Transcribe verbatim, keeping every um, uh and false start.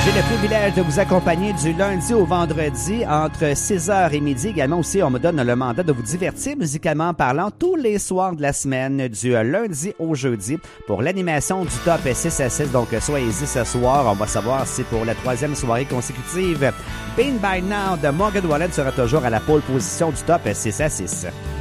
J'ai le privilège de vous accompagner du lundi au vendredi entre six heures et midi. Également aussi, on me donne le mandat de vous divertir musicalement parlant tous les soirs de la semaine, du lundi au jeudi, pour l'animation du top six à six. Donc, soyez-y ce soir. On va savoir si pour la troisième soirée consécutive, Been By Now de Morgan Wallen sera toujours à la pole position du top six à six.